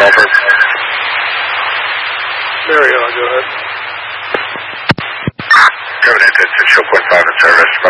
Alpha. Mariana, go ahead. Covenant at 6.5 in service.